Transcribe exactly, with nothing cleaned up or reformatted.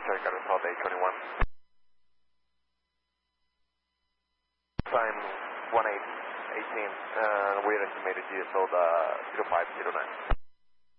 Charlie Carter South eight twenty-one. Time one eight eighteen, and we're estimated G S O uh, zero five zero nine.